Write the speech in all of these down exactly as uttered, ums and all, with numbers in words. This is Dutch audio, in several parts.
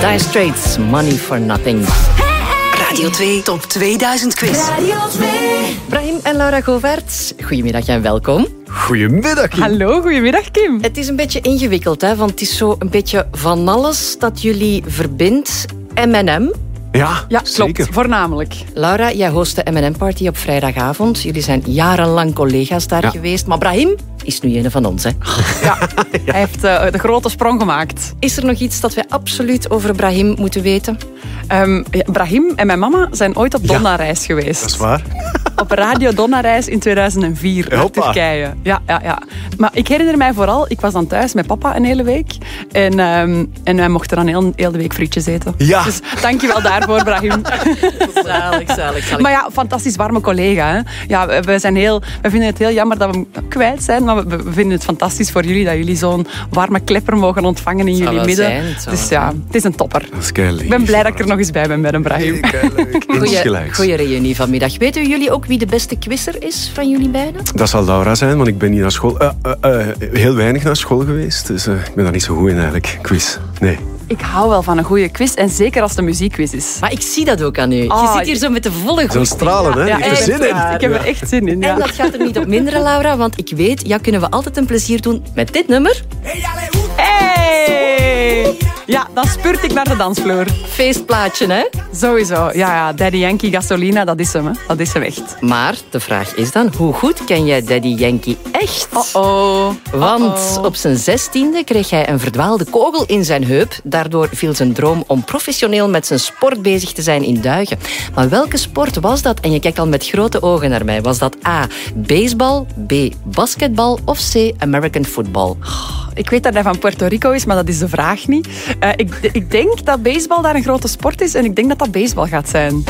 Dire Straits, Money for Nothing. Radio twee Top tweeduizend Quiz. Radio twee. Brahim en Laura Govaerts, goedemiddag en welkom. Goedemiddag, Kim. Hallo, goedemiddag Kim. Het is een beetje ingewikkeld, hè, want het is zo een beetje van alles dat jullie verbindt. M en M. Ja, Ja, zeker. klopt. Voornamelijk. Laura, jij host de M en M-party op vrijdagavond. Jullie zijn jarenlang collega's daar Ja. geweest. Maar Brahim is nu een van ons, hè. Ja, hij heeft uh, de grote sprong gemaakt. Is er nog iets dat wij absoluut over Brahim moeten weten? Um, ja, Brahim en mijn mama zijn ooit op Donna-reis geweest. Dat is waar. Op Radio Donna-reis in tweeduizend vier naar Hoppa. Turkije. Ja, ja, ja. Maar ik herinner mij vooral, ik was dan thuis met papa een hele week. En, um, en wij mochten dan heel, heel de week frietjes eten. Ja. Dus dankjewel daarvoor, Brahim. Zalig, zalig, zalig. Maar ja, fantastisch warme collega. Hè. Ja, we, we, zijn heel, we vinden het heel jammer dat we hem kwijt zijn. Maar we, we vinden het fantastisch voor jullie dat jullie zo'n warme klepper mogen ontvangen in Zal jullie wel midden. zijn, het zal Dus wel ja, het is een topper. Dat is keileuk. Ik ben blij dat ik er nog eens bij ben met een Brahim. Goeie, goeie reunie vanmiddag. Weten jullie ook wie de beste quizzer is van jullie beiden? Dat zal Laura zijn, want ik ben niet naar school... Uh, uh, uh, heel weinig naar school geweest. Dus uh, ik ben daar niet zo goed in eigenlijk. Quiz. Nee. Ik hou wel van een goede quiz. En zeker als het een muziekquiz is. Maar ik zie dat ook aan u. Je Oh, zit hier zo met de volle Zo'n goesting. stralen, hè? Ja, Ik heb er echt zin in. waar. Ik heb er echt zin in. Ja. En dat gaat er niet op minderen, Laura, want ik weet, ja, kunnen we altijd een plezier doen met dit nummer. Hey! Ja, dan spurt ik naar de dansvloer. Feestplaatje, hè? Sowieso. Ja, ja, Daddy Yankee Gasolina, dat is hem. Hè. Dat is hem echt. Maar de vraag is dan, hoe goed ken jij Daddy Yankee echt? Oh. Want op zijn zestiende kreeg hij een verdwaalde kogel in zijn heup. Daardoor viel zijn droom om professioneel met zijn sport bezig te zijn in duigen. Maar welke sport was dat? En je kijkt al met grote ogen naar mij. Was dat A, baseball, B, basketbal of C, American football? Ik weet dat hij van Puerto Rico is, maar dat is de vraag niet. Uh, ik, ik denk dat baseball daar een grote sport is en ik denk dat dat baseball gaat zijn.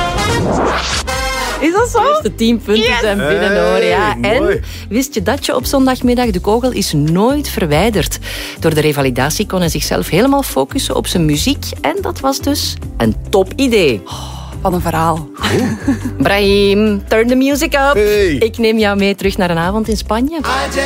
Is dat zo? De tien punten Yes! zijn binnen, hoor. Ja. Hey, mooi. En wist je dat je op zondagmiddag, de kogel is nooit verwijderd. Door de revalidatie kon hij zichzelf helemaal focussen op zijn muziek. En dat was dus een top idee. Wat een verhaal. Brahim, turn the music up. Hey. Ik neem jou mee terug naar een avond in Spanje.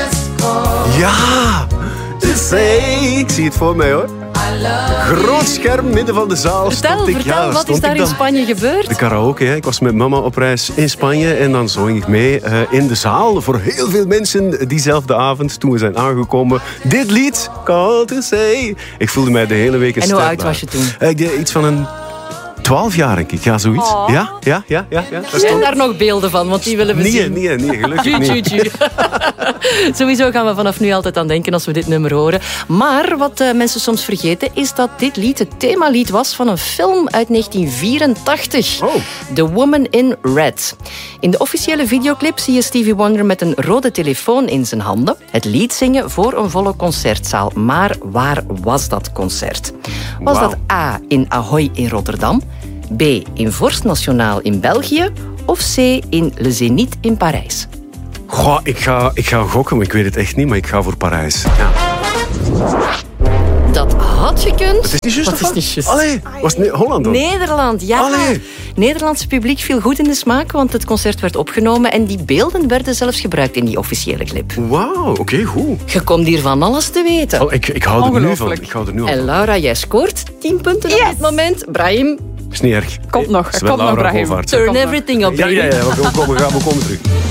Ja! Hey, ik zie het voor mij, hoor. Groot scherm, midden van de zaal. Vertel, stond ik, vertel, ja, wat stond is daar ik in dan. Spanje gebeurd? De karaoke, hè. Ik was met mama op reis in Spanje en dan zong ik mee uh, in de zaal voor heel veel mensen diezelfde avond toen we zijn aangekomen. Dit lied, Call to Say. Ik voelde mij de hele week een En hoe ster oud was je toen? Uh, ik deed iets van een twaalf jaar, denk ik. Ja, zoiets. Oh. Ja, ja, ja, ja. ja. Dat is Zijn toch- daar nog beelden van? Want die willen we Nee, zien. nee, nee, gelukkig Tju, tju, niet. tju. Sowieso gaan we vanaf nu altijd aan denken als we dit nummer horen. Maar wat uh, mensen soms vergeten is dat dit lied het themalied was van een film uit negentien vierentachtig. Oh. The Woman in Red. In de officiële videoclip zie je Stevie Wonder met een rode telefoon in zijn handen het lied zingen voor een volle concertzaal. Maar waar was dat concert? Was Wauw. dat A in Ahoy in Rotterdam, B in Vorst Nationaal in België of C in Le Zénith in Parijs? Goh, ik ga, ik ga gokken, maar ik weet het echt niet, maar ik ga voor Parijs. Ja. Dat had gekund. Het is niet juist, Wat of is niet juist? Allee, was het ne- Holland dan? Nederland, ja. Allee. Nederlandse publiek viel goed in de smaak, want het concert werd opgenomen en die beelden werden zelfs gebruikt in die officiële clip. Wauw, oké, goed. Je komt hier van alles te weten. Oh, ik, ik hou er nu van. Ongelooflijk. Ik hou er nu al En van. Laura, jij scoort tien punten op Yes. dit moment. Brahim, Is niet erg. Komt nog, Het is er wel komt nog, Laura Brahim. Govaerts, hè. turn Komt nog. everything up, Ja, baby. ja, ja, we komen, we komen, we komen terug.